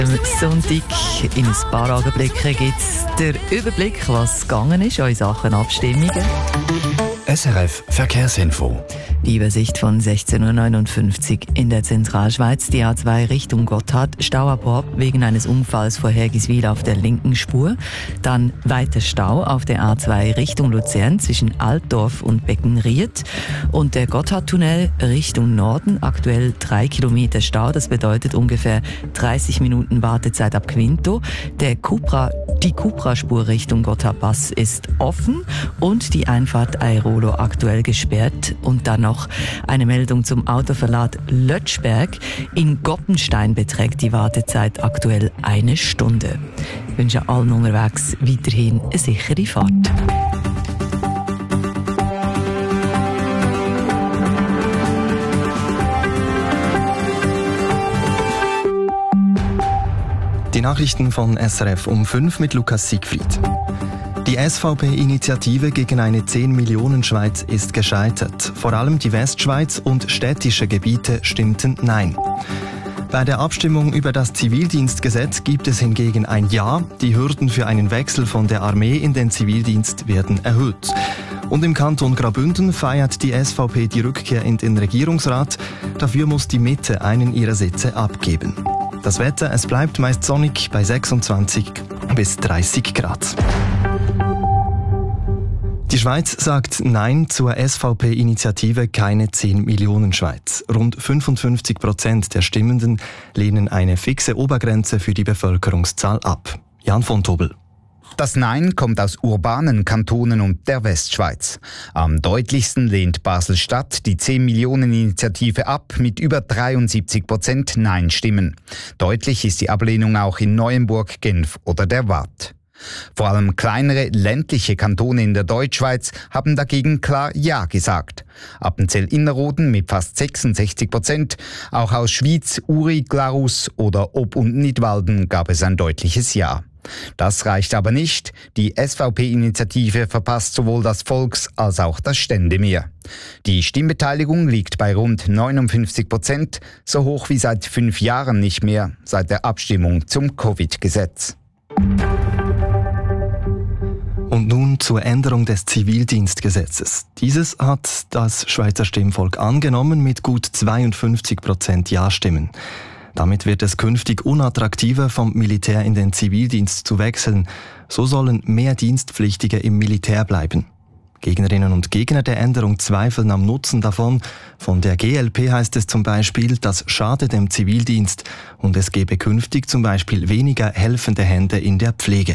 Sonntag. In ein paar Augenblicken gibt es den Überblick, was gegangen ist in Sachen Abstimmungen. SRF Verkehrsinfo. Die Übersicht von 16.59 Uhr in der Zentralschweiz. Die A2 Richtung Gotthard. Stau ab Orb wegen eines Unfalls vor Hergiswil auf der linken Spur. Dann weiter Stau auf der A2 Richtung Luzern zwischen Altdorf und Beckenried. Und der Gotthardtunnel Richtung Norden. Aktuell 3 Kilometer Stau. Das bedeutet ungefähr 30 Minuten Wartezeit ab Quinto. Die Cupra-Spur Richtung Gotthardpass ist offen und die Einfahrt Airolo aktuell gesperrt. Und dann noch eine Meldung zum Autoverlad Lötschberg. In Goppenstein beträgt die Wartezeit aktuell 1 Stunde. Ich wünsche allen unterwegs weiterhin eine sichere Fahrt. Die Nachrichten von SRF um 5 mit Lukas Siegfried. Die SVP-Initiative gegen eine 10-Millionen-Schweiz ist gescheitert. Vor allem die Westschweiz und städtische Gebiete stimmten Nein. Bei der Abstimmung über das Zivildienstgesetz gibt es hingegen ein Ja. Die Hürden für einen Wechsel von der Armee in den Zivildienst werden erhöht. Und im Kanton Graubünden feiert die SVP die Rückkehr in den Regierungsrat. Dafür muss die Mitte einen ihrer Sitze abgeben. Das Wetter, es bleibt meist sonnig bei 26 bis 30 Grad. Die Schweiz sagt Nein zur SVP-Initiative Keine 10-Millionen-Schweiz. Rund 55% der Stimmenden lehnen eine fixe Obergrenze für die Bevölkerungszahl ab. Jan von Tobel. Das Nein kommt aus urbanen Kantonen und der Westschweiz. Am deutlichsten lehnt Basel-Stadt die 10-Millionen-Initiative ab mit über 73% Nein-Stimmen. Deutlich ist die Ablehnung auch in Neuenburg, Genf oder der Waadt. Vor allem kleinere ländliche Kantone in der Deutschschweiz haben dagegen klar Ja gesagt. Appenzell-Innerrhoden mit fast 66%, auch aus Schwyz, Uri, Glarus oder Ob- und Nidwalden gab es ein deutliches Ja. Das reicht aber nicht. Die SVP-Initiative verpasst sowohl das Volks- als auch das Ständemeer. Die Stimmbeteiligung liegt bei rund 59%, so hoch wie seit 5 Jahren nicht mehr, seit der Abstimmung zum Covid-Gesetz. Und nun zur Änderung des Zivildienstgesetzes. Dieses hat das Schweizer Stimmvolk angenommen mit gut 52% Ja-Stimmen. Damit wird es künftig unattraktiver, vom Militär in den Zivildienst zu wechseln. So sollen mehr Dienstpflichtige im Militär bleiben. Gegnerinnen und Gegner der Änderung zweifeln am Nutzen davon. Von der GLP heißt es zum Beispiel, das schade dem Zivildienst und es gebe künftig zum Beispiel weniger helfende Hände in der Pflege.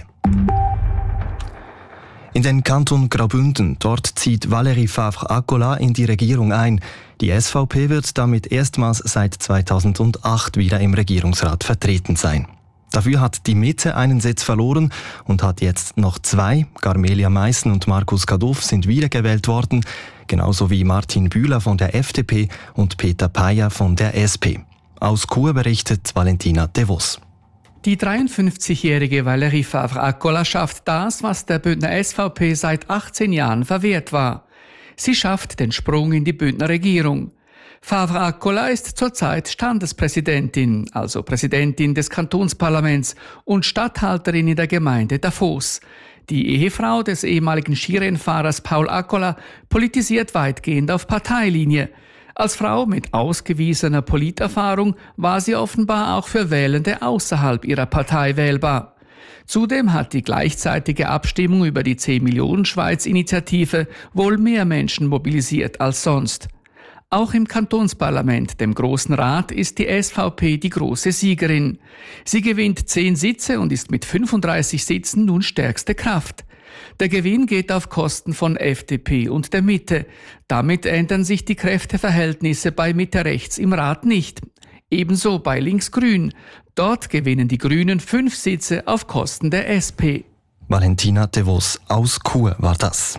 In den Kanton Graubünden, dort zieht Valérie Favre-Accola in die Regierung ein. Die SVP wird damit erstmals seit 2008 wieder im Regierungsrat vertreten sein. Dafür hat die Mitte einen Sitz verloren und hat jetzt noch 2. Garmelia Meissen und Markus Kaduff sind wiedergewählt worden, genauso wie Martin Bühler von der FDP und Peter Payer von der SP. Aus Chur berichtet Valentina De Vos. Die 53-jährige Valérie Favre-Accola schafft das, was der Bündner SVP seit 18 Jahren verwehrt war. Sie schafft den Sprung in die Bündner Regierung. Favre-Accola ist zurzeit Standespräsidentin, also Präsidentin des Kantonsparlaments und Statthalterin in der Gemeinde Davos. Die Ehefrau des ehemaligen Skirennfahrers Paul Accola politisiert weitgehend auf Parteilinie. Als Frau mit ausgewiesener Politerfahrung war sie offenbar auch für Wählende außerhalb ihrer Partei wählbar. Zudem hat die gleichzeitige Abstimmung über die 10-Millionen-Schweiz-Initiative wohl mehr Menschen mobilisiert als sonst. Auch im Kantonsparlament, dem Grossen Rat, ist die SVP die große Siegerin. Sie gewinnt 10 Sitze und ist mit 35 Sitzen nun stärkste Kraft. Der Gewinn geht auf Kosten von FDP und der Mitte. Damit ändern sich die Kräfteverhältnisse bei Mitte-Rechts im Rat nicht. Ebenso bei Links-Grün. Dort gewinnen die Grünen 5 Sitze auf Kosten der SP. Valentina De Vos aus Chur war das.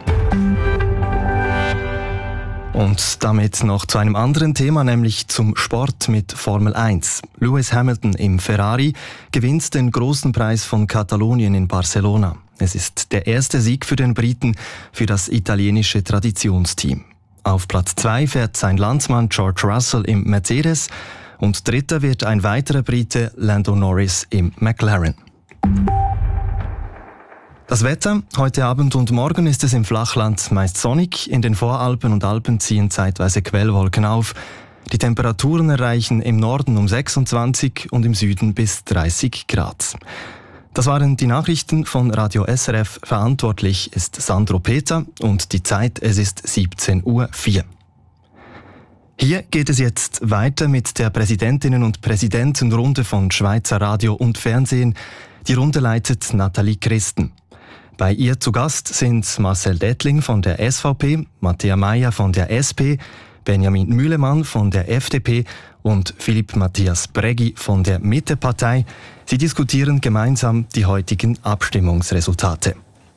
Und damit noch zu einem anderen Thema, nämlich zum Sport mit Formel 1. Lewis Hamilton im Ferrari gewinnt den großen Preis von Katalonien in Barcelona. Es ist der erste Sieg für den Briten, für das italienische Traditionsteam. Auf Platz 2 fährt sein Landsmann George Russell im Mercedes Und dritter wird ein weiterer Brite, Lando Norris, im McLaren. Das Wetter. Heute Abend und morgen ist es im Flachland meist sonnig. In den Voralpen und Alpen ziehen zeitweise Quellwolken auf. Die Temperaturen erreichen im Norden um 26 und im Süden bis 30 Grad. Das waren die Nachrichten von Radio SRF. Verantwortlich ist Sandro Peter und die Zeit, es ist 17:04 Uhr. Hier geht es jetzt weiter mit der Präsidentinnen- und Präsidentenrunde von Schweizer Radio und Fernsehen. Die Runde leitet Nathalie Christen. Bei ihr zu Gast sind Marcel Dettling von der SVP, Matthäa Meier von der SP, Benjamin Mühlemann von der FDP und Philipp Matthias Breggi von der Mittepartei. Sie diskutieren gemeinsam die heutigen Abstimmungsresultate.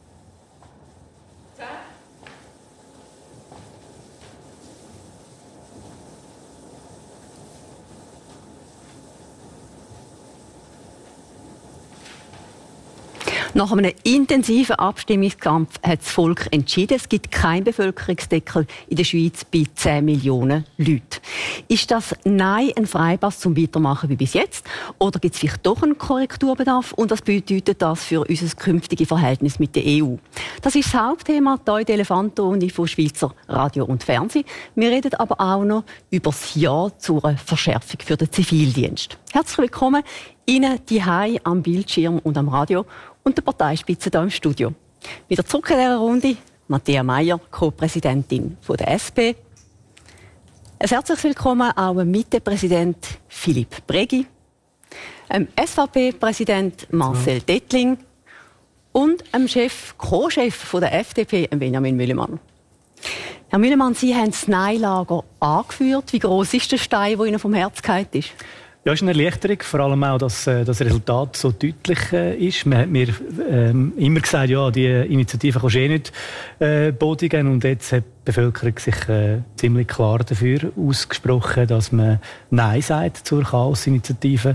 Nach einem intensiven Abstimmungskampf hat das Volk entschieden, es gibt keinen Bevölkerungsdeckel in der Schweiz bei 10 Millionen Leuten. Ist das Nein ein Freipass zum Weitermachen wie bis jetzt? Oder gibt es vielleicht doch einen Korrekturbedarf? Und was bedeutet das für unser künftiges Verhältnis mit der EU? Das ist das Hauptthema hier in der Elefantenrunde von Schweizer Radio und Fernsehen. Wir reden aber auch noch über das Ja zur Verschärfung für den Zivildienst. Herzlich willkommen Ihnen daheim am Bildschirm und am Radio und der Parteispitze hier im Studio. Wieder zurück in dieser Runde Matthäa Meier, Co-Präsidentin der SP. Ein herzliches Willkommen auch dem Mittepräsident Philipp Breggi, dem SVP-Präsident Marcel Dettling und dem Co-Chef der FDP, Benjamin Mühlemann. Herr Mühlemann, Sie haben das Nein-Lager angeführt. Wie gross ist der Stein, der Ihnen vom Herz gefallen ist? Ja, es ist eine Erleichterung, vor allem auch, dass das Resultat so deutlich ist. Man hat mir immer gesagt, ja, die Initiative kannst du nicht bodigen. Und jetzt hat die Bevölkerung sich ziemlich klar dafür ausgesprochen, dass man Nein sagt zur Chaos-Initiative.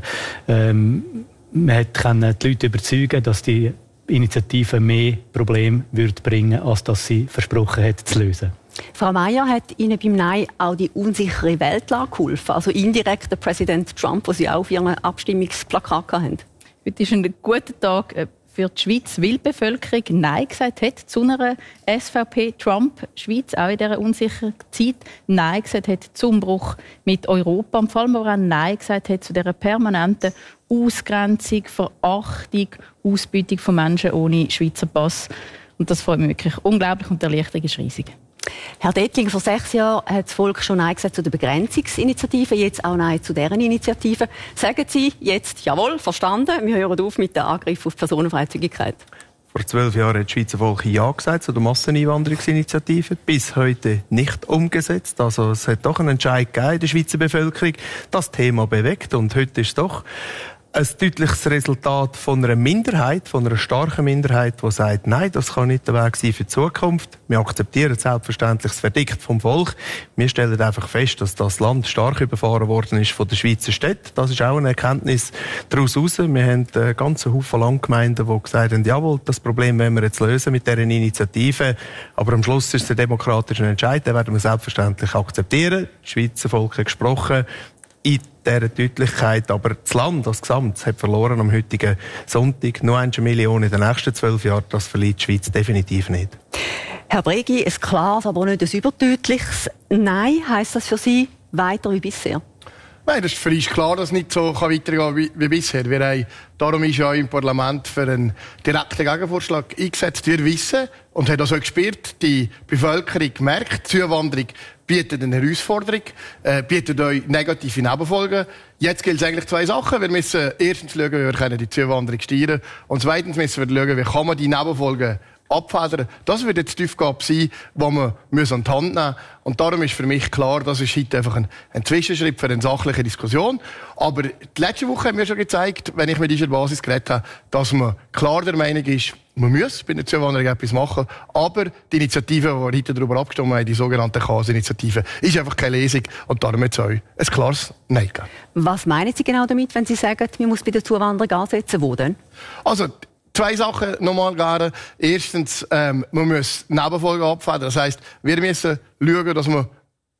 Man kann die Leute überzeugen, dass die Initiative mehr Probleme bringen würde, als dass sie versprochen hat zu lösen. Frau Meier, hat Ihnen beim Nein auch die unsichere Weltlage geholfen? Also indirekt der Präsident Trump, den Sie auch auf Ihrem Abstimmungsplakat hatten? Heute ist ein guter Tag für die Schweiz, weil die Bevölkerung Nein gesagt hat zu einer SVP-Trump-Schweiz, auch in dieser unsicheren Zeit. Nein gesagt hat zum Bruch mit Europa und vor allem aber auch Nein gesagt hat zu dieser permanenten Ausgrenzung, Verachtung, Ausbeutung von Menschen ohne Schweizer Pass. Und das freut mich wirklich unglaublich und die Erleichterung ist riesig. Herr Dettling, vor 6 Jahren hat das Volk schon Nein gesagt zu der Begrenzungsinitiative, jetzt auch Nein zu deren Initiative. Sagen Sie jetzt, jawohl, verstanden, wir hören auf mit dem Angriff auf die Personenfreizügigkeit? Vor 12 Jahren hat das Schweizer Volk Ja gesagt zu der Masseneinwanderungsinitiative, bis heute nicht umgesetzt. Also es hat doch einen Entscheid gegeben in der Schweizer Bevölkerung, das Thema bewegt. Und heute ist es doch ein deutliches Resultat von einer Minderheit, von einer starken Minderheit, die sagt, nein, das kann nicht der Weg sein für die Zukunft. Wir akzeptieren selbstverständlich das Verdikt vom Volk. Wir stellen einfach fest, dass das Land stark überfahren worden ist von den Schweizer Städten. Das ist auch eine Erkenntnis daraus heraus. Wir haben einen ganzen Haufen Landgemeinden, die gesagt haben, jawohl, das Problem wollen wir jetzt lösen mit dieser Initiative. Aber am Schluss ist es ein demokratischer Entscheid, den werden wir selbstverständlich akzeptieren. Das Schweizer Volk hat gesprochen. In dieser Deutlichkeit, aber das Land als Gesamt hat verloren am heutigen Sonntag. Nur 1 Million in den nächsten 12 Jahren, das verliert die Schweiz definitiv nicht. Herr Breggi, ein klares, aber nicht ein überdeutliches Nein. Heisst das für Sie weiter wie bisher? Nein, das ist für uns klar, dass es nicht so weitergehen kann wie bisher. Darum ist ja im Parlament für einen direkten Gegenvorschlag eingesetzt. Wir wissen und haben das auch gespürt, die Bevölkerung merkt, die Zuwanderung bietet eine Herausforderung, bietet euch negative Nebenfolgen. Jetzt gilt es eigentlich 2 Sachen. Wir müssen erstens schauen, wie wir die Zuwanderung steuern können. Und zweitens müssen wir schauen, wie kann man die Nebenfolgen abfedern. Das wird jetzt die Aufgabe sein, die wir an die Hand nehmen müssen. Und darum ist für mich klar, das ist heute einfach ein Zwischenschritt für eine sachliche Diskussion. Aber die letzte Woche haben wir schon gezeigt, wenn ich mit dieser Basis geredet habe, dass man klar der Meinung ist, man muss bei der Zuwanderung etwas machen. Aber die Initiative, die wir heute darüber abgestimmt haben, die sogenannte Chaos-Initiative, ist einfach keine Lesung. Und darum wird es euch ein klares Nein geben. Was meinen Sie genau damit, wenn Sie sagen, man muss bei der Zuwanderung ansetzen? Wo denn? Also, 2 Sachen nochmal gerne. Erstens, man muss Nebenfolgen abfedern. Das heisst, wir müssen schauen, dass wir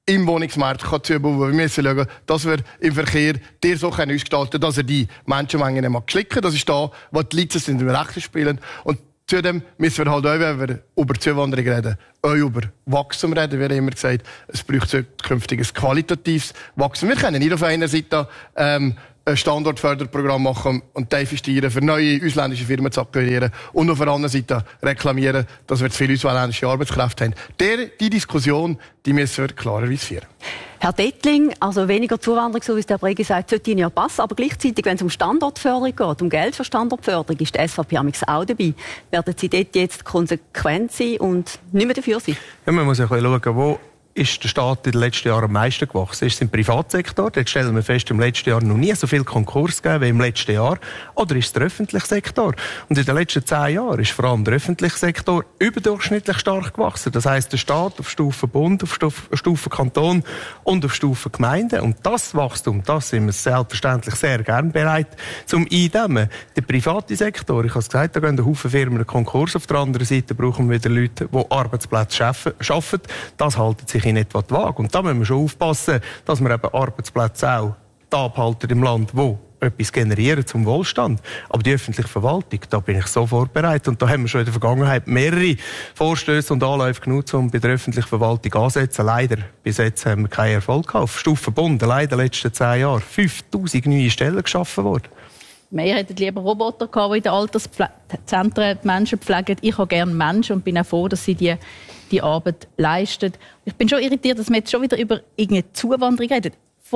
im Wohnungsmarkt zubauen kann. Wir müssen schauen, dass wir im Verkehr dir so ausgestalten können, dass er die Menschenmengen nicht schlicken mag. Das ist da, wo die Leute sind im Rechten spielen. Und zudem müssen wir halt auch, wenn wir über Zuwanderung reden, auch über Wachstum reden. Wir haben immer gesagt, es braucht künftig ein qualitatives Wachstum. Wir können nicht auf einer Seite ein Standortförderprogramm machen und investieren, für neue ausländische Firmen zu akquirieren und auf der anderen Seite reklamieren, dass wir zu viele ausländische Arbeitskräfte haben. Die Diskussion, die müssen wir klarerweise führen. Herr Dettling, also weniger Zuwanderung, so wie es der Bregi sagt, sollte Ihnen ja passen. Aber gleichzeitig, wenn es um Standortförderung geht, um Geld für Standortförderung, ist die SVP auch dabei. Werden Sie dort jetzt konsequent sein und nicht mehr dafür sein? Ja, man muss ja schauen, wo ist der Staat in den letzten Jahren am meisten gewachsen? Ist es im Privatsektor? Dort stellen wir fest, im letzten Jahr noch nie so viel Konkurs gegeben wie im letzten Jahr. Oder ist es der öffentliche Sektor? Und in den letzten 10 Jahren ist vor allem der öffentliche Sektor überdurchschnittlich stark gewachsen. Das heisst, der Staat auf Stufe Bund, auf Stufe Kanton und auf Stufe Gemeinden. Und das Wachstum, das sind wir selbstverständlich sehr gern bereit zum Eindämmen. Der private Sektor, ich habe es gesagt, da gehen ein Haufen Firmen in Konkurs. Auf der anderen Seite brauchen wir wieder Leute, die Arbeitsplätze schaffen. Das halten sich in etwa die Waage. Und da müssen wir schon aufpassen, dass wir eben Arbeitsplätze auch da abhalten im Land, wo etwas generieren zum Wohlstand. Aber die öffentliche Verwaltung, da bin ich sofort bereit. Und da haben wir schon in der Vergangenheit mehrere Vorstöße und Anläufe genutzt, um bei der öffentlichen Verwaltung anzusetzen. Leider, bis jetzt haben wir keinen Erfolg gehabt. Auf Stufe Bund, leider in den letzten 10 Jahren 5000 neue Stellen geschaffen worden. Wir hätten lieber Roboter gehabt, die in den Alterszentren die Menschen pflegen. Ich habe gerne Menschen und bin auch froh, dass sie die Arbeit leisten. Ich bin schon irritiert, dass wir jetzt schon wieder über irgendeine Zuwanderung reden.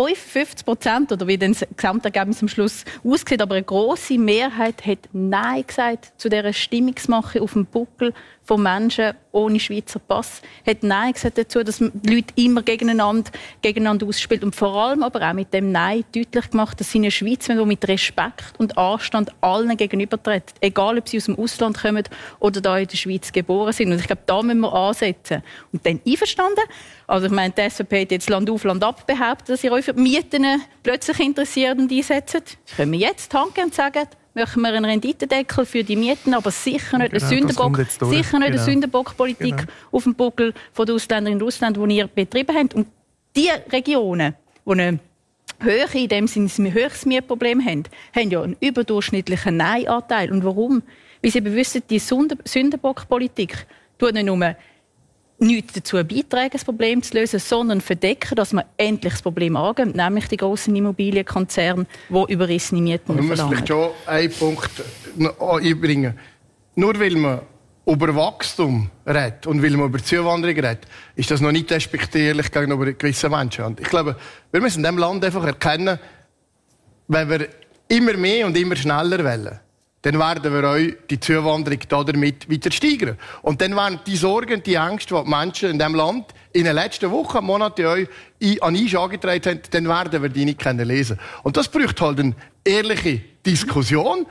55% oder wie das Gesamtergebnis am Schluss aussieht, aber eine grosse Mehrheit hat Nein gesagt zu dieser Stimmungsmache auf dem Buckel von Menschen ohne Schweizer Pass. Hat Nein gesagt dazu, dass die Leute immer gegeneinander ausspielen. Und vor allem aber auch mit dem Nein deutlich gemacht, dass sie eine Schweiz die mit Respekt und Anstand allen gegenübertritt. Egal, ob sie aus dem Ausland kommen oder da in der Schweiz geboren sind. Und ich glaube, da müssen wir ansetzen. Und dann einverstanden. Also ich meine, die SVP hat jetzt Land auf, Land ab behauptet, dass ihr euch für die Mieten plötzlich interessiert und einsetzt. Können wir jetzt Hand geben und sagen, machen wir einen Renditendeckel für die Mieten, aber sicher nicht eine Sündenbockpolitik auf dem Buckel der Ausländerinnen und Ausländer, die ihr betrieben habt. Und die Regionen, die eine hohe, in dem Sinne ein höheres Mietproblem haben ja einen überdurchschnittlichen Nein-Anteil. Und warum? Weil sie wissen, die Sündenbockpolitik tut nicht nur nichts dazu beitragen, das Problem zu lösen, sondern verdecken, dass man endlich das Problem angehen, nämlich die grossen Immobilienkonzerne, die überrissene Mieten verlangen. Man muss vielleicht schon einen Punkt einbringen. Nur weil man über Wachstum redet und weil man über Zuwanderung redet, ist das noch nicht respektierlich gegenüber gewissen Menschen. Und ich glaube, wir müssen in diesem Land einfach erkennen, wenn wir immer mehr und immer schneller wollen, dann werden wir euch die Zuwanderung damit weiter steigern. Und dann werden die Sorgen, die Ängste, die die Menschen in diesem Land in den letzten Wochen, Monaten euch an uns angetragen haben, dann werden wir die nicht lesen. Und das braucht halt eine ehrliche Diskussion.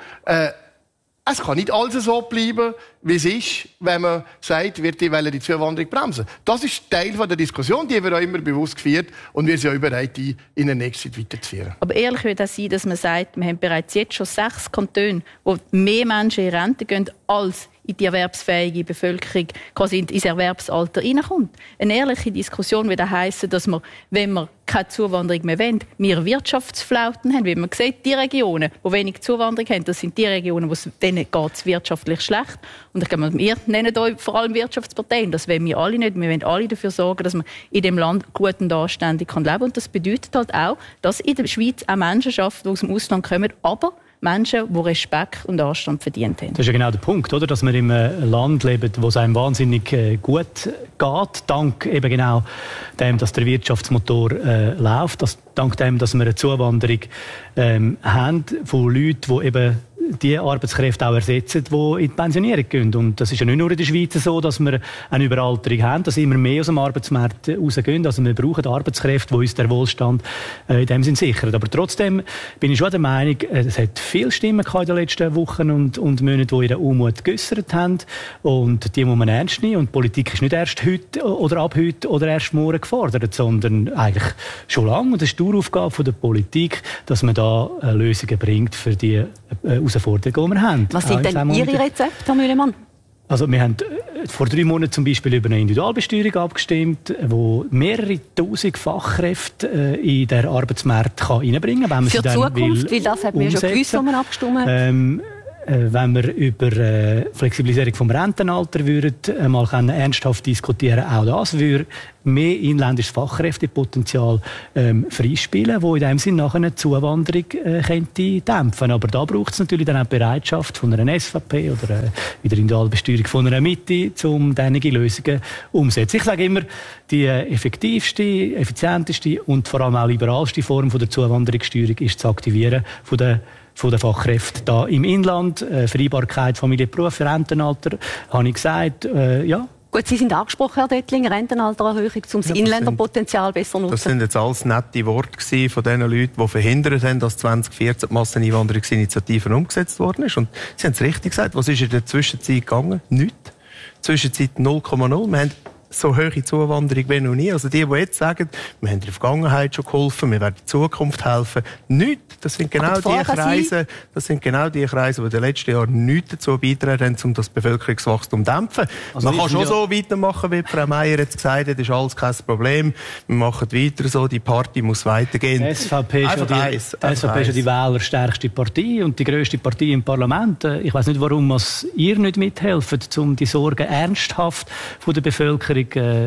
Es kann nicht alles so bleiben, wie es ist, wenn man sagt, wir wollen die Zuwanderung bremsen. Das ist Teil der Diskussion, die wir auch immer bewusst geführt und wir sind auch bereit, die in der nächsten Zeit weiterzuführen. Aber ehrlich würde es sein, dass man sagt, wir haben bereits jetzt schon 6 Kantone, wo mehr Menschen in Rente gehen, als in die erwerbsfähige Bevölkerung quasi ins Erwerbsalter hineinkommt. Eine ehrliche Diskussion würde heissen, dass wir, wenn wir keine Zuwanderung mehr wollen, mehr Wirtschaftsflauten haben. Wie man sieht, die Regionen, die wenig Zuwanderung haben, das sind die Regionen, denen geht es wirtschaftlich schlecht. Und ich glaube, wir nennen euch vor allem Wirtschaftsparteien. Das wollen wir alle nicht. Wir wollen alle dafür sorgen, dass man in dem Land gut und anständig leben kann. Und das bedeutet halt auch, dass in der Schweiz auch Menschen arbeiten, die aus dem Ausland kommen, aber Menschen, die Respekt und Anstand verdient haben. Das ist ja genau der Punkt, oder? Dass wir in einem Land leben, wo es einem wahnsinnig gut geht, dank eben genau dem, dass der Wirtschaftsmotor läuft, dank dem, dass wir eine Zuwanderung haben von Leuten, die eben die Arbeitskräfte auch ersetzen, die in die Pensionierung gehen. Und das ist ja nicht nur in der Schweiz so, dass wir eine Überalterung haben, dass immer mehr aus dem Arbeitsmarkt rausgehen. Also wir brauchen Arbeitskräfte, die uns den Wohlstand in dem Sinn sichern. Aber trotzdem bin ich schon der Meinung, es hat viele Stimmen in den letzten Wochen und Monaten, die ihren Unmut geäussert haben. Und die muss man ernst nehmen. Und die Politik ist nicht erst heute oder ab heute oder erst morgen gefordert, sondern eigentlich schon lange. Und das ist die Daueraufgabe der Politik, dass man da Lösungen bringt für die Herausforderungen, die wir haben. Was sind denn Ihre Rezepte, Herr Mühlemann? Also wir haben vor 3 Monaten zum Beispiel über eine Individualbesteuerung abgestimmt, wo mehrere tausend Fachkräfte in den Arbeitsmarkt reinbringen kann. Für die Zukunft, weil das haben wir schon gewusst, wo wir abgestimmt. Wenn wir über Flexibilisierung vom Rentenalter würden mal ernsthaft diskutieren, auch das würde mehr inländisches Fachkräftepotenzial freispielen, wo in dem Sinne nachher eine Zuwanderung könnte dämpfen. Aber da braucht es natürlich dann auch die Bereitschaft von einer SVP oder wieder Individualbesteuerung von einer Mitte, um diese Lösungen umzusetzen. Ich sage immer, die effektivste, effizienteste und vor allem auch liberalste Form von der Zuwanderungssteuerung ist das Aktivieren von der Fachkräfte da im Inland, Vereinbarkeit, Familie, Beruf, Rentenalter, habe ich gesagt, ja. Gut, Sie sind angesprochen, Herr Dettlinger, Rentenaltererhöhung, um das Inländerpotenzial besser zu nutzen. Das sind jetzt alles nette Worte von den Leuten, die verhindert haben, dass 2014 die Masseneinwanderungsinitiative umgesetzt worden ist. Und Sie haben es richtig gesagt, was ist in der Zwischenzeit gegangen? Nichts. Zwischenzeit 0,0. Wir haben so hohe Zuwanderung wie noch nie. Also die jetzt sagen, wir haben in der Vergangenheit schon geholfen, wir werden in Zukunft helfen. Nichts. Das sind genau die Kreise, die in den letzten Jahren nichts dazu beitragen haben, um das Bevölkerungswachstum zu dämpfen. Also man kann schon so weitermachen, wie Frau Meier jetzt gesagt hat, das ist alles kein Problem. Wir machen weiter so, die Party muss weitergehen. Die SVP ist ja die wählerstärkste Partei und die grösste Partei im Parlament. Ich weiss nicht, warum ihr nicht mithelft, um die Sorgen ernsthaft von der Bevölkerung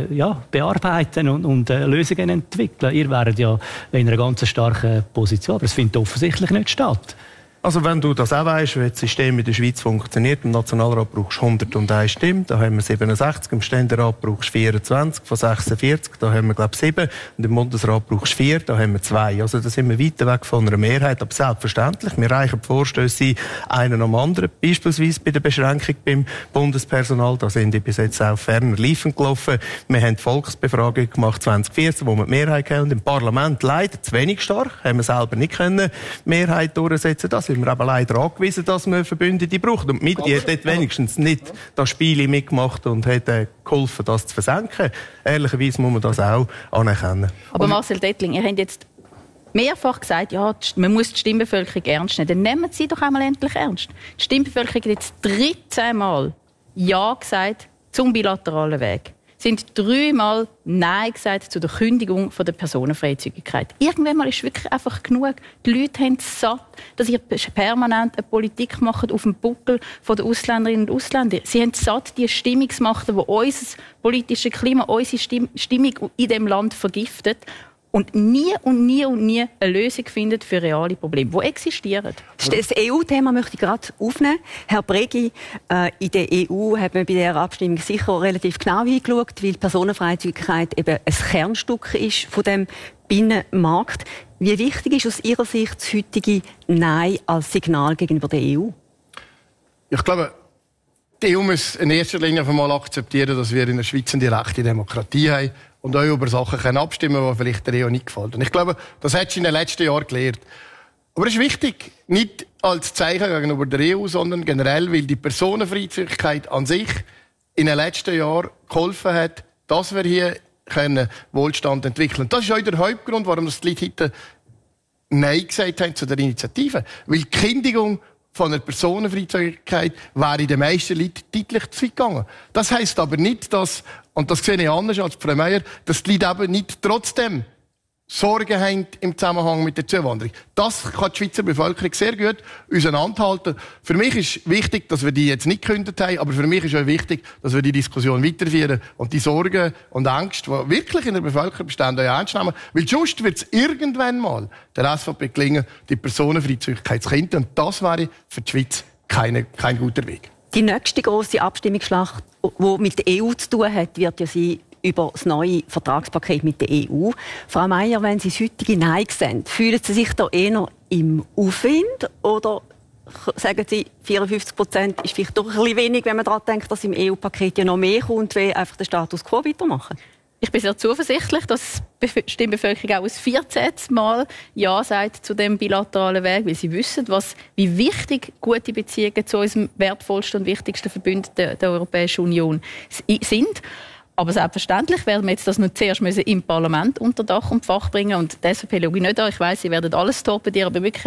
bearbeiten und Lösungen entwickeln. Ihr wäret ja in einer ganz starken Position, aber es findet offensichtlich nicht statt. Also wenn du das auch weißt, wie das System in der Schweiz funktioniert, im Nationalrat brauchst du 101 Stimmen, da haben wir 67, im Ständerat brauchst du 24 von 46, da haben wir glaube ich 7 und im Bundesrat brauchst du 4, da haben wir 2. Also da sind wir weit weg von einer Mehrheit, aber selbstverständlich, wir reichen die Vorstöße einen am anderen, beispielsweise bei der Beschränkung beim Bundespersonal, da sind die bis jetzt auch ferner Liefen gelaufen. Wir haben die Volksbefragung gemacht 2014, wo wir die Mehrheit haben und im Parlament leider zu wenig stark, haben wir selber nicht können Mehrheit durchsetzen. Das sind wir aber leider angewiesen, dass man Verbündete braucht. Und die hat dort wenigstens nicht das Spiel mitgemacht und hat geholfen, das zu versenken. Ehrlicherweise muss man das auch anerkennen. Aber Marcel Dettling, ihr habt jetzt mehrfach gesagt, ja, man muss die Stimmbevölkerung ernst nehmen. Dann nehmen Sie doch einmal endlich ernst. Die Stimmbevölkerung hat jetzt 13 Mal Ja gesagt zum bilateralen Weg. Sind 3 Mal Nein gesagt zu der Kündigung von der Personenfreizügigkeit. Irgendwann mal ist wirklich einfach genug. Die Leute haben es satt, dass ihr permanent eine Politik macht auf dem Buckel der Ausländerinnen und Ausländer. Sie haben es satt, die Stimmungsmacht, die unser politisches Klima, unsere Stimmung in diesem Land vergiftet. Und nie eine Lösung findet für reale Probleme, die existieren. Das EU-Thema möchte ich gerade aufnehmen. Herr Bregi, in der EU hat man bei dieser Abstimmung sicher relativ genau hingeschaut, weil die Personenfreizügigkeit eben ein Kernstück ist von dem Binnenmarkt. Wie wichtig ist aus Ihrer Sicht das heutige Nein als Signal gegenüber der EU? Ich glaube, die EU muss in erster Linie einmal akzeptieren, dass wir in der Schweiz eine direkte Demokratie haben und auch über Sachen abstimmen können, die vielleicht der EU nicht gefallen. Und ich glaube, das hat sie in den letzten Jahren gelernt. Aber es ist wichtig, nicht als Zeichen gegenüber der EU, sondern generell, weil die Personenfreizügigkeit an sich in den letzten Jahren geholfen hat, dass wir hier Wohlstand entwickeln können. Das ist auch der Hauptgrund, warum die Leute heute Nein gesagt haben zu der Initiative. Weil die Kündigung von der Personenfreizügigkeit wäre den meisten Leuten deutlich zu weit gegangen. Das heisst aber nicht, dass, und das sehe ich anders als Frau Meier, dass die Leute eben nicht trotzdem Sorgen haben im Zusammenhang mit der Zuwanderung. Das kann die Schweizer Bevölkerung sehr gut auseinanderhalten. Für mich ist wichtig, dass wir die jetzt nicht gekündigt haben, aber für mich ist auch wichtig, dass wir die Diskussion weiterführen und die Sorgen und Ängste, die wirklich in der Bevölkerung bestehen, auch ernst nehmen. Weil sonst wird es irgendwann mal der SVP gelingen, die Personenfreizügigkeit zu kinden. Und das wäre für die Schweiz kein guter Weg. Die nächste grosse Abstimmungsschlacht, die mit der EU zu tun hat, wird ja sein über das neue Vertragspaket mit der EU. Frau Meier, wenn Sie das heutige Nein sehen, fühlen Sie sich da eher im Aufwind oder sagen Sie, 54% ist vielleicht doch ein bisschen wenig, wenn man daran denkt, dass im EU-Paket ja noch mehr kommt, wie einfach den Status quo weitermachen? Ich bin sehr zuversichtlich, dass die Stimmbevölkerung auch ein 14. Mal Ja sagt zu dem bilateralen Weg, weil sie wissen, wie wichtig gute Beziehungen zu unserem wertvollsten und wichtigsten Verbündeten der Europäischen Union sind. Aber selbstverständlich werden wir jetzt das noch zuerst im Parlament unter Dach und Fach bringen. Und die SVP schaue ich nicht an. Ich weiss, sie werden alles torpedieren, aber wirklich auch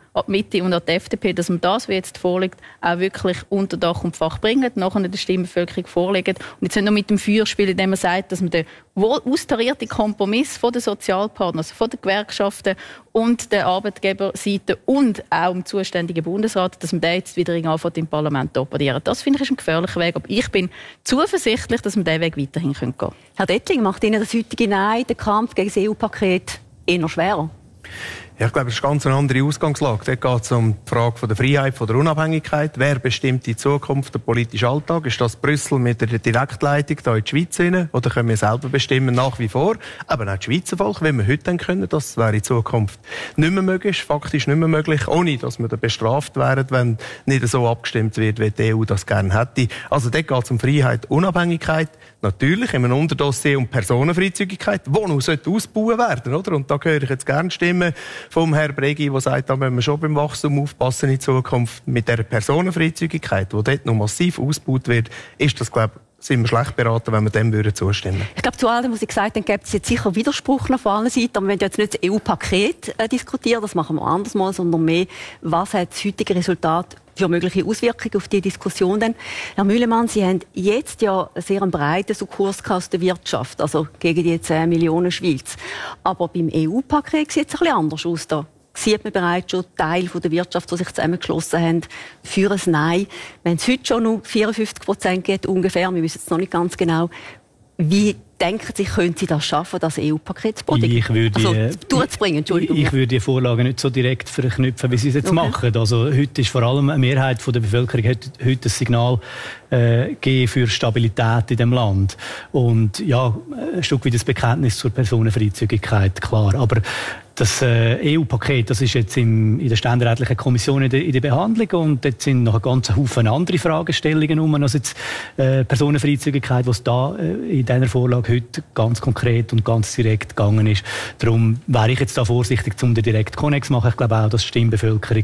an die Mitte und an die FDP, dass man das, was jetzt vorliegt, auch wirklich unter Dach und Fach bringt, nachher der Stimmbevölkerung vorlegt. Und jetzt nicht nur mit dem Feuer spielen, indem man sagt, dass man den wohl austarierten Kompromiss von den Sozialpartnern, also von den Gewerkschaften und der Arbeitgeberseite und auch im zuständigen Bundesrat, dass man den jetzt wieder im Parlament torpedieren. Das finde ich ist ein gefährlicher Weg. Aber ich bin zuversichtlich, dass wir diesen Weg weiterhin gehen können. Herr Dettling, macht Ihnen das heutige Nein, der Kampf gegen das EU-Paket, eher schwerer? Ja, ich glaube, das ist eine ganz andere Ausgangslage. Dort geht es um die Frage der Freiheit, der Unabhängigkeit. Wer bestimmt die Zukunft, der politische Alltag? Ist das Brüssel mit der Direktleitung hier in die Schweiz hinein? Oder können wir selber bestimmen, nach wie vor? Aber auch das Schweizer Volk, wenn wir heute dann können, das wäre in Zukunft nicht mehr möglich, faktisch nicht mehr möglich, ohne dass wir dann bestraft werden, wenn nicht so abgestimmt wird, wie die EU das gerne hätte. Also dort geht es um Freiheit, Unabhängigkeit. Natürlich in einem Unterdossier um Personenfreizügigkeit, die noch ausgebaut werden, oder? Und da höre ich jetzt gerne Stimmen vom Herrn Bregi, der sagt, da müssen wir schon beim Wachstum aufpassen in Zukunft. Mit dieser Personenfreizügigkeit, die dort noch massiv ausgebaut wird, ist das, glaube ich, sind wir schlecht beraten, wenn wir dem zustimmen würden. Ich glaube, zu allem, was ich gesagt habe, gibt es jetzt sicher Widerspruch noch von allen Seiten. Aber wir wollen jetzt nicht das EU-Paket diskutieren, das machen wir anders mal, sondern mehr, was hat das heutige Resultat für mögliche Auswirkungen auf die Diskussion denn? Herr Mühlemann, Sie haben jetzt ja einen sehr breiten Kurs aus der Wirtschaft, also gegen die 10 Millionen Schweiz. Aber beim EU-Paket sieht es ein bisschen anders aus. Da sieht man bereits schon Teil der Wirtschaft, die sich zusammengeschlossen haben, für ein Nein. Wenn es heute schon nur 54% geht, ungefähr, wir wissen es noch nicht ganz genau, wie denken Sie, können Sie das schaffen, das EU-Paket zu durchzubringen? Entschuldigung. Ich würde die Vorlage nicht so direkt verknüpfen, wie Sie es jetzt machen. Also heute ist vor allem eine Mehrheit der Bevölkerung hat heute ein Signal gegeben für Stabilität in dem Land. Und ja, ein Stück weit das Bekenntnis zur Personenfreizügigkeit, klar. Aber das EU-Paket, das ist jetzt in der ständerätlichen Kommission in der Behandlung und dort sind noch ein ganzer Haufen andere Fragestellungen um, als jetzt Personenfreizügigkeit, was da in dieser Vorlage heute ganz konkret und ganz direkt gegangen ist. Darum wäre ich jetzt da vorsichtig, um den direkt Konnex zu machen. Ich glaube auch, dass die Stimmbevölkerung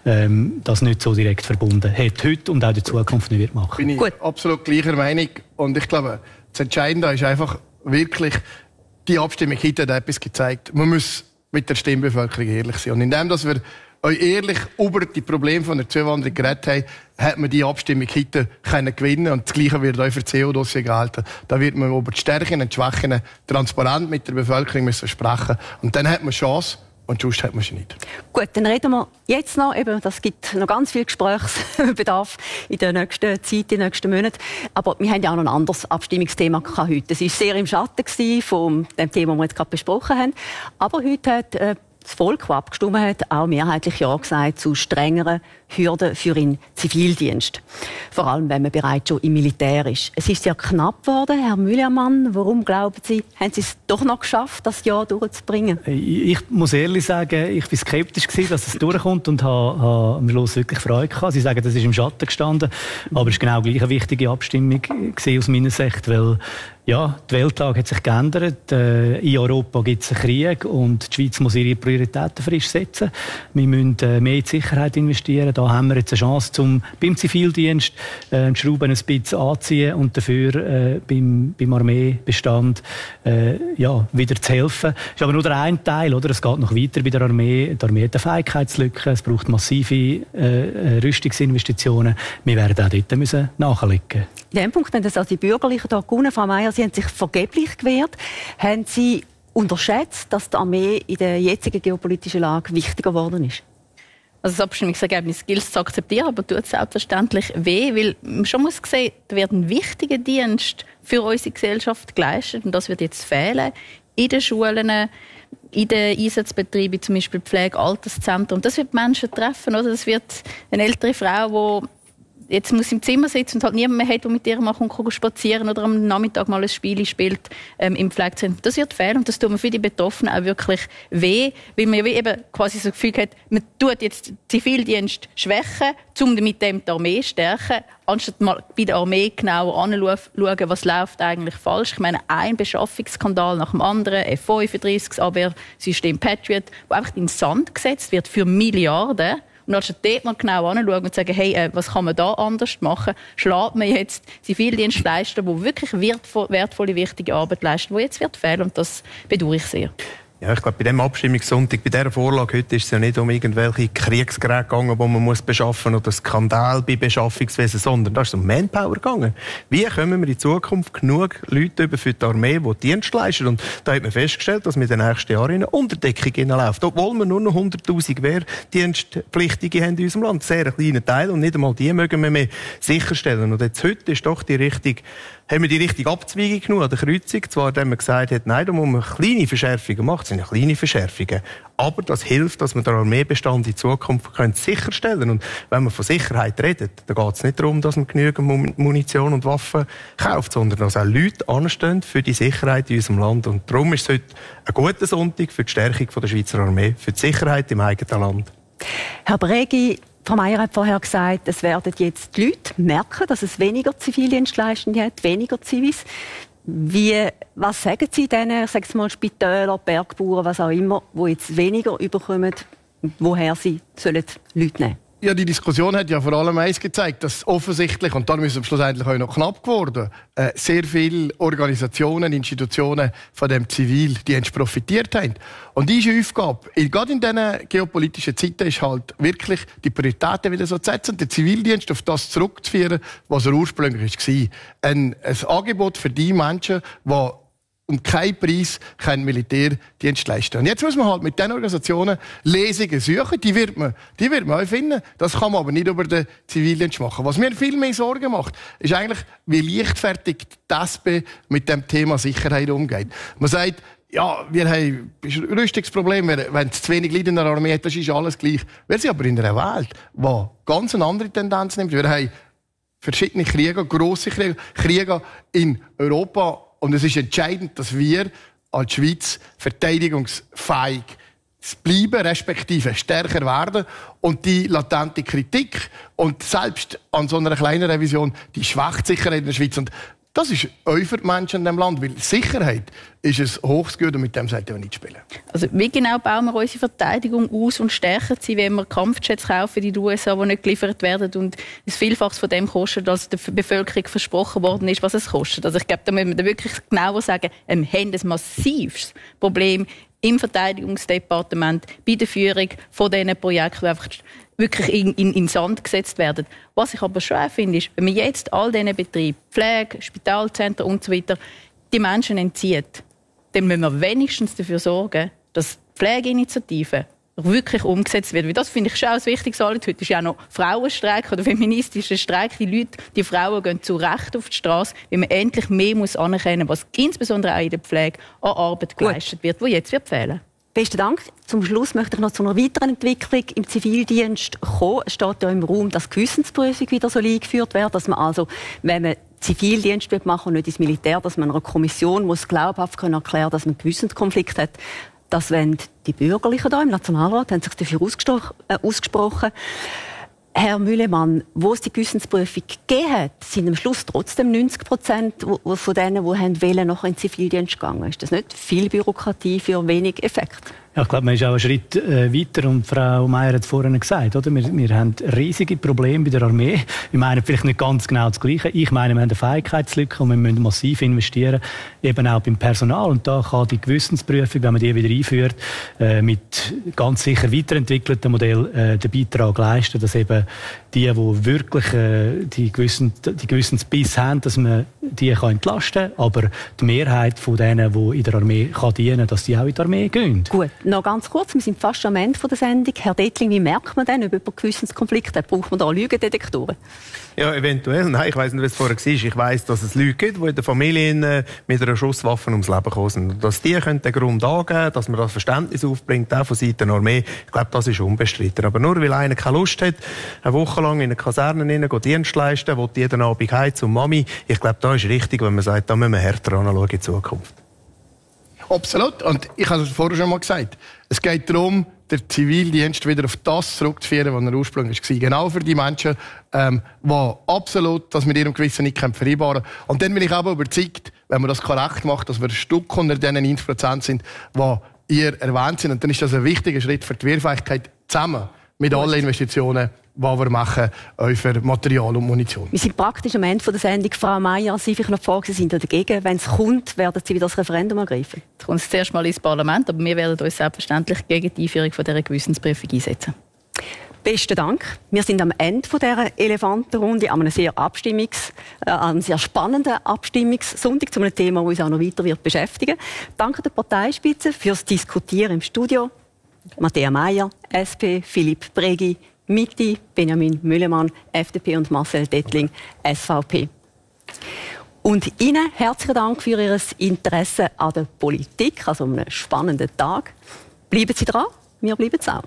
das nicht so direkt verbunden hat heute und auch in der Zukunft nicht wird machen. Bin ich absolut gleicher Meinung und ich glaube, das Entscheidende ist einfach wirklich, die Abstimmung heute hat etwas gezeigt. Man muss mit der Stimmbevölkerung ehrlich sein. Und indem, dass wir euch ehrlich über die Probleme von der Zuwanderung geredet haben, hat man die Abstimmung heute gewinnen. Und das Gleiche wird auch für das CO-Dossier gelten. Da wird man über die Stärken und die Schwächen transparent mit der Bevölkerung müssen sprechen. Und dann hat man Chance. Und sonst hat man sie nicht. Gut, dann reden wir jetzt noch, eben, das gibt noch ganz viel Gesprächsbedarf in der nächsten Zeit, in den nächsten Monaten. Aber wir haben ja auch noch ein anderes Abstimmungsthema gehabt heute. Es war sehr im Schatten von dem Thema, das wir jetzt gerade besprochen haben. Aber heute hat das Volk, das abgestimmt hat, auch mehrheitlich Ja gesagt zu strengeren Hürden für den Zivildienst. Vor allem, wenn man bereits schon im Militär ist. Es ist sehr knapp geworden. Herr Mühlemann, warum glauben Sie, haben Sie es doch noch geschafft, das Ja durchzubringen? Ich muss ehrlich sagen, ich war skeptisch gewesen, dass es durchkommt und habe am Schluss wirklich Freude gehabt. Sie sagen, das ist im Schatten gestanden, aber es war genau gleich eine wichtige Abstimmung aus meiner Sicht, weil ja, die Weltlage hat sich geändert. In Europa gibt es einen Krieg und die Schweiz muss ihre Prioritäten frisch setzen. Wir müssen mehr in die Sicherheit investieren. Da haben wir jetzt eine Chance, beim Zivildienst die Schrauben ein bisschen anzuziehen und dafür beim Armeebestand wieder zu helfen. Das ist aber nur der eine Teil, oder? Es geht noch weiter bei der Armee. Die Armee hat eine Fähigkeitslücke. Es braucht massive Rüstungsinvestitionen. Wir werden auch dort müssen nachlegen. In diesem Punkt haben das also die Bürgerlichen hier gewonnen. Frau Meier, Sie haben sich vergeblich gewehrt. Haben Sie unterschätzt, dass die Armee in der jetzigen geopolitischen Lage wichtiger geworden ist? Also das Abstimmungsergebnis gilt es zu akzeptieren, aber tut es selbstverständlich weh, weil man schon muss sehen, da wird ein wichtiger Dienst für unsere Gesellschaft geleistet und das wird jetzt fehlen in den Schulen, in den Einsatzbetrieben, zum Beispiel Pflege, Alterszentren. Und das wird Menschen treffen, oder? Das wird eine ältere Frau, die jetzt muss im Zimmer sitzen und halt niemand mehr hat, der mit ihr mal spazieren oder am Nachmittag mal ein Spiel spielt im Pflegezentrum. Das wird fehlen und das tut mir für die Betroffenen auch wirklich weh, weil man eben quasi so das Gefühl hat, man tut jetzt den Zivildienst schwächen, um mit dem die Armee zu stärken, anstatt mal bei der Armee genauer anzuschauen, was läuft eigentlich falsch. Ich meine, ein Beschaffungsskandal nach dem anderen, F-35, das Abwehrsystem Patriot, das einfach in den Sand gesetzt wird für Milliarden. Und anstatt dort mal genau anschauen und sagen, hey, was kann man da anders machen, schlägt man jetzt Zivildienstleister, die wirklich wertvolle, wichtige Arbeit leisten, die jetzt wird fehlen. Und das bedauere ich sehr. Ja, ich glaube, bei diesem Abstimmungssonntag, bei dieser Vorlage heute, ist es ja nicht um irgendwelche Kriegsgeräte gegangen, die man beschaffen muss, oder Skandal bei Beschaffungswesen, sondern da ist es um Manpower gegangen. Wie kommen wir in Zukunft genug Leute über für die Armee, die Dienst leisten? Und da hat man festgestellt, dass wir in den nächsten Jahren in eine Unterdeckung hineinläuft. Obwohl wir nur noch 100'000 Wehrdienstpflichtige haben in unserem Land. Sehr ein kleiner Teil. Und nicht einmal die mögen wir mehr sicherstellen. Und jetzt heute ist doch haben wir die richtige Abzweigung genommen an der Kreuzung. Zwar, indem man gesagt hat, nein, da muss man kleine Verschärfungen machen. Das sind ja kleine Verschärfungen. Aber das hilft, dass man den Armeebestand in Zukunft sicherstellen können. Und wenn man von Sicherheit redet, dann geht es nicht darum, dass man genügend Munition und Waffen kauft, sondern dass auch Leute anstehen für die Sicherheit in unserem Land. Und darum ist es heute ein guter Sonntag für die Stärkung der Schweizer Armee, für die Sicherheit im eigenen Land. Herr Bregi, Frau Meier hat vorher gesagt, es werden jetzt die Leute merken, dass es weniger Zivildienstleistende hat, weniger Zivis. Was sagen Sie denen, sagen Sie mal Spitäler, Bergbauern, was auch immer, die jetzt weniger überkommen, woher sie sollen Leute nehmen? Ja, die Diskussion hat ja vor allem eins gezeigt, dass offensichtlich, und da ist es schlussendlich auch noch knapp geworden, sehr viele Organisationen, Institutionen von dem Zivildienst profitiert haben. Und diese Aufgabe, gerade in diesen geopolitischen Zeiten, ist halt wirklich die Prioritäten wieder so zu setzen, den Zivildienst auf das zurückzuführen, was er ursprünglich war. Ein Angebot für die Menschen, die um keinen Preis keinen Militärdienst leisten. Und jetzt muss man halt mit diesen Organisationen Lesungen suchen. Die wird man auch finden. Das kann man aber nicht über den Zivildienst machen. Was mir viel mehr Sorgen macht, ist eigentlich, wie leichtfertig die SP mit dem Thema Sicherheit umgeht. Man sagt, ja, wir haben ein Rüstungsproblem, wenn es zu wenig Leute in der Armee hat, das ist alles gleich. Wir sind aber in einer Welt, die ganz eine andere Tendenz nimmt. Wir haben verschiedene Kriege, grosse Kriege in Europa. Und es ist entscheidend, dass wir als Schweiz verteidigungsfähig bleiben, respektive stärker werden. Und die latente Kritik und selbst an so einer kleinen Revision, die schwächt Sicherheit in der Schweiz. Und das ist auch für die Menschen in diesem Land, weil Sicherheit ist ein hohes Gut und mit dem sollten wir nicht spielen. Also wie genau bauen wir unsere Verteidigung aus und stärken sie, wenn wir Kampfjets kaufen in die USA, die nicht geliefert werden und es Vielfaches von dem kostet, als der Bevölkerung versprochen worden ist, was es kostet. Also ich glaube, da müssen wir wirklich genauer sagen, wir haben ein massives Problem im Verteidigungsdepartement bei der Führung von diesen Projekten, die einfach wirklich in Sand gesetzt werden. Was ich aber schwer finde, ist, wenn man jetzt all diesen Betrieben, Pflege, Spitalzentren und so weiter, die Menschen entzieht, dann müssen wir wenigstens dafür sorgen, dass die Pflegeinitiative wirklich umgesetzt wird. Weil das finde ich schon auch ein wichtiges Anliegen. Heute ist ja noch Frauenstreik oder feministischer Streik. Die Frauen gehen zu Recht auf die Straße, weil man endlich mehr muss anerkennen, was insbesondere auch in der Pflege an Arbeit geleistet wird, die jetzt fehlen wird. Besten Dank. Zum Schluss möchte ich noch zu einer weiteren Entwicklung im Zivildienst kommen. Es steht ja im Raum, dass die Gewissensprüfung wieder so eingeführt wird, dass man also, wenn man Zivildienst machen und nicht ins Militär, dass man einer Kommission muss glaubhaft erklären kann, dass man einen Gewissenskonflikt hat. Das wollen die Bürgerlichen hier im Nationalrat, haben sich dafür ausgesprochen. Herr Müllemann, wo es die Gewissensprüfung gegeben hat, sind am Schluss trotzdem 90% von denen, die wollen, noch in den Zivildienst gegangen. Ist das nicht viel Bürokratie für wenig Effekt? Ja, ich glaube, man ist auch einen Schritt weiter und Frau Meier hat es vorhin gesagt, oder? Wir haben riesige Probleme bei der Armee. Wir meinen vielleicht nicht ganz genau das Gleiche. Ich meine, wir haben eine Fähigkeitslücke und wir müssen massiv investieren, eben auch beim Personal. Und da kann die Gewissensprüfung, wenn man die wieder einführt, mit ganz sicher weiterentwickelten Modell den Beitrag leisten, dass eben die wirklich die Gewissensbiss haben, dass man die entlasten kann, aber die Mehrheit von denen, die in der Armee dienen kann, dass die auch in die Armee gehen. Gut. Noch ganz kurz, wir sind fast am Ende der Sendung. Herr Dettling, wie merkt man denn, ob jemand Gewissenskonflikte hat? Braucht man da Lügendetektoren? Ja, eventuell. Nein, ich weiss nicht, was es vorher war. Ich weiss, dass es Leute gibt, die in der Familie mit einer Schusswaffe ums Leben gekommen sind. Dass die den Grund angeben, dass man das Verständnis aufbringt, auch von Seiten der Armee, ich glaube, das ist unbestritten. Aber nur weil einer keine Lust hat, eine Woche lang in eine Kaserne Dienst leisten, will jeden Abend heim zum Mami, ich glaube, da ist richtig, wenn man sagt, da müssen wir härter anschauen in Zukunft. Absolut. Und ich habe es vorher schon mal gesagt. Es geht darum, den Zivildienst wieder auf das zurückzuführen, was er ursprünglich war. Genau für die Menschen, die absolut das mit ihrem Gewissen nicht vereinbaren können. Und dann bin ich auch überzeugt, wenn man das korrekt macht, dass wir ein Stück unter diesen 90% sind, die ihr erwähnt sind. Und dann ist das ein wichtiger Schritt für die Wehrfähigkeit zusammen mit allen Investitionen was wir machen für Material und Munition. Wir sind praktisch am Ende der Sendung. Frau Meier, Sie vielleicht noch fragen, Sie sind dagegen. Wenn es kommt, werden Sie wieder das Referendum ergreifen? Jetzt kommt es zuerst mal ins Parlament, aber wir werden uns selbstverständlich gegen die Einführung von dieser Gewissensprüfung einsetzen. Besten Dank. Wir sind am Ende dieser Elefantenrunde, an einem sehr spannenden Abstimmungssonntag zu einem Thema, das uns auch noch weiter wird beschäftigen. Danke der Parteispitze fürs Diskutieren im Studio. Matthäa Meier, SP, Philipp Bregi, Mitte, Benjamin Müllemann, FDP und Marcel Dettling, SVP. Und Ihnen herzlichen Dank für Ihr Interesse an der Politik, also einem spannenden Tag. Bleiben Sie dran, wir bleiben es auch.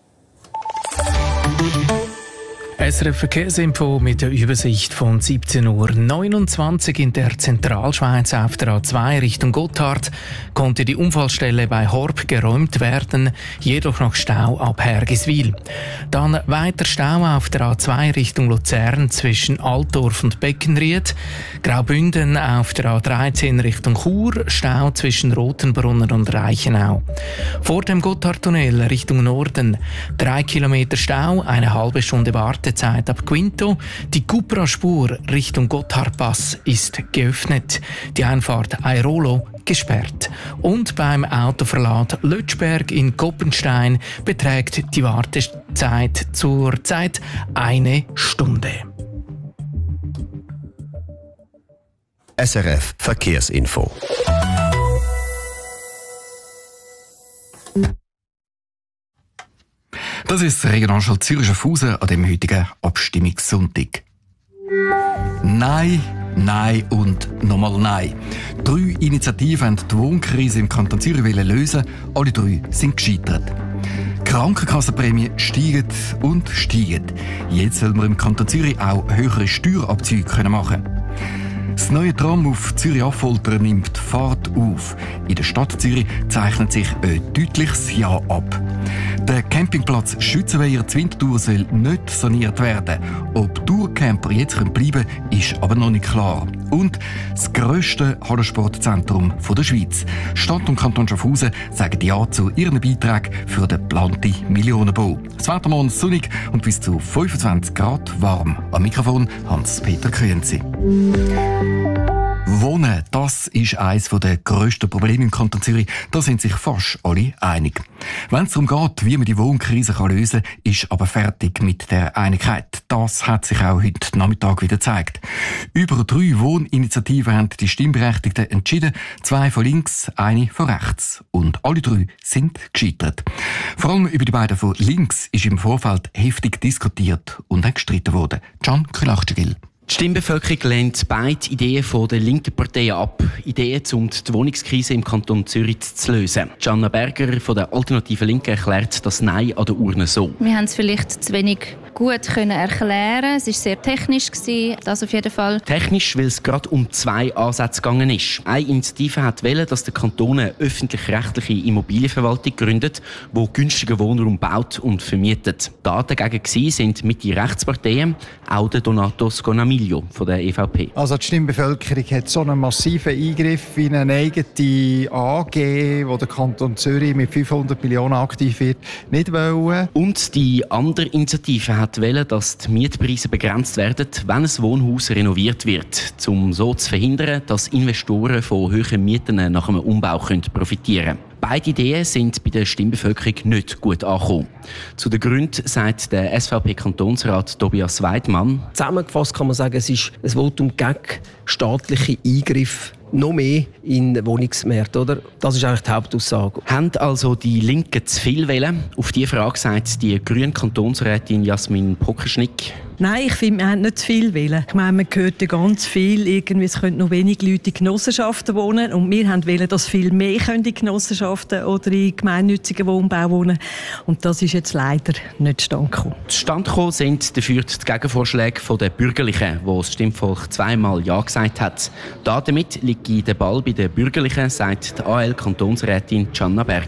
SRF Verkehrsinfo mit der Übersicht von 17:29 Uhr in der Zentralschweiz auf der A2 Richtung Gotthard konnte die Unfallstelle bei Horb geräumt werden, jedoch noch Stau ab Hergiswil. Dann weiter Stau auf der A2 Richtung Luzern zwischen Altdorf und Beckenried, Graubünden auf der A13 Richtung Chur, Stau zwischen Rotenbrunnen und Reichenau. Vor dem Gotthardtunnel Richtung Norden 3 Kilometer Stau, eine halbe Stunde Wartezeit ab Quinto. Die Cupra-Spur Richtung Gotthardpass ist geöffnet. Die Einfahrt Airolo gesperrt. Und beim Autoverlad Lötschberg in Koppenstein beträgt die Wartezeit zurzeit 1 Stunde. SRF Verkehrsinfo. Das ist Regionalschule Zürich Schaffhausen an dem heutigen Abstimmungssonntag. Nein, nein und nochmal nein. 3 Initiativen haben die Wohnkrise im Kanton Zürich lösen. Alle 3 sind gescheitert. Die Krankenkassenprämien steigen und steigen. Jetzt soll man im Kanton Zürich auch höhere Steuerabzüge machen können. Das neue Tram auf Zürich-Affoltern nimmt Fahrt auf. In der Stadt Zürich zeichnet sich ein deutliches Ja ab. Der Campingplatz Schützenweiher Winterthur soll nicht saniert werden. Ob Tourcamper jetzt bleiben können, ist aber noch nicht klar. Und das grösste Hallensportzentrum der Schweiz. Stadt und Kanton Schaffhausen sagen Ja zu ihren Beiträgen für den geplanten Millionenbau. Das Wetter morgen sonnig und bis zu 25 Grad warm. Am Mikrofon Hans-Peter Krönzi. Wohnen, das ist eines der grössten Probleme im Kanton Zürich. Da sind sich fast alle einig. Wenn es darum geht, wie man die Wohnkrise lösen kann, ist aber fertig mit der Einigkeit. Das hat sich auch heute Nachmittag wieder gezeigt. Über 3 Wohninitiativen haben die Stimmberechtigten entschieden. 2 von links, eine von rechts. Und alle 3 sind gescheitert. Vor allem über die beiden von links ist im Vorfeld heftig diskutiert und auch gestritten worden. Can Krylachtigil. Die Stimmbevölkerung lehnt beide Ideen von der linken Parteien ab. Ideen, um die Wohnungskrise im Kanton Zürich zu lösen. Gianna Berger von der Alternativen Linken erklärt das Nein an der Urne so. Wir haben es vielleicht zu wenig gut erklären. Es war sehr technisch, das auf jeden Fall. Technisch, weil es gerade um 2 Ansätze gegangen ist. Eine Initiative hat wollen, dass der Kanton eine öffentlich-rechtliche Immobilienverwaltung gründet, die günstigen Wohnraum baut und vermietet. Dagegen sind mit den Rechtsparteien, auch der Donato Sconamiglio von der EVP. Also die Stimmbevölkerung hat so einen massiven Eingriff wie eine eigene AG, wo der Kanton Zürich mit 500 Millionen aktiv wird, nicht wollen. Und die andere Initiative hat wollen, dass die Mietpreise begrenzt werden, wenn ein Wohnhaus renoviert wird, um so zu verhindern, dass Investoren von hohen Mieten nach einem Umbau profitieren können. Beide Ideen sind bei der Stimmbevölkerung nicht gut angekommen. Zu den Gründen sagt der SVP-Kantonsrat Tobias Weidmann. Zusammengefasst kann man sagen, es ist ein Votum gegen staatliche Eingriffe noch mehr in den Wohnungsmarkt, oder? Das ist eigentlich die Hauptaussage. Haben also die Linken zu viel wollen? Auf diese Frage sagt die grüne Kantonsrätin Jasmin Pockerschnick. Nein, ich finde, wir haben nicht zu viel wollen. Ich meine, man hört ja ganz viel, irgendwie, es können noch wenig Leute in Genossenschaften wohnen. Und wir wollen, dass viel mehr in Genossenschaften oder in gemeinnützigen Wohnbau wohnen. Und das ist jetzt leider nicht zustande gekommen. Zustande gekommen sind dafür die Gegenvorschläge der Bürgerlichen, wo das Stimmvolk 2-mal Ja gesagt hat. Damit liegt der Ball bei den Bürgerlichen, sagt die AL-Kantonsrätin Gianna Berger.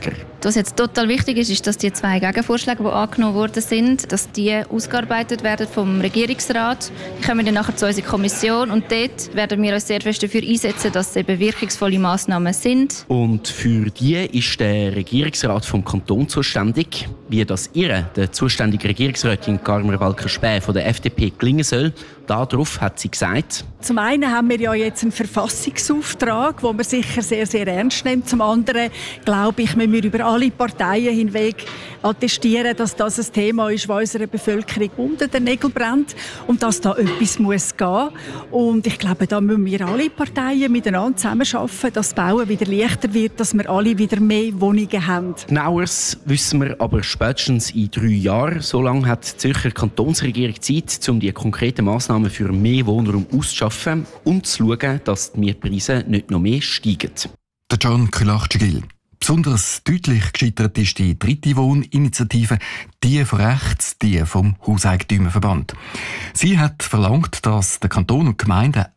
Was jetzt total wichtig ist, ist, dass die 2 Gegenvorschläge, die angenommen worden sind, dass die ausgearbeitet werden vom Regierungsrat. Die kommen dann nachher zu unserer Kommission und dort werden wir uns sehr fest dafür einsetzen, dass es eben wirkungsvolle Massnahmen sind. Und für die ist der Regierungsrat vom Kanton zuständig. Wie das ihr, der zuständige Regierungsrätin Carmen Walker-Späh von der FDP, gelingen soll, darauf hat sie gesagt: Zum einen haben wir ja jetzt einen Verfassungsauftrag, den wir sicher sehr, sehr ernst nehmen. Zum anderen, glaube ich, müssen wir über alle Parteien hinweg attestieren, dass das ein Thema ist, das unserer Bevölkerung unter den Nägeln brennt und dass da etwas muss gehen. Und ich glaube, da müssen wir alle Parteien miteinander zusammenarbeiten, dass das Bauen wieder leichter wird, dass wir alle wieder mehr Wohnungen haben. Genaueres wissen wir aber spätestens in 3 Jahren. So lange hat die Zürcher Kantonsregierung Zeit, um die konkreten Massnahmen für mehr Wohnraum auszuschaffen und zu schauen, dass die Mietpreise nicht noch mehr steigen. Der John Kulachcigil. Besonders deutlich gescheitert ist die 3. Wohninitiative, die von rechts, die vom Hauseigentümerverband. Sie hat verlangt, dass der Kanton und die Gemeinden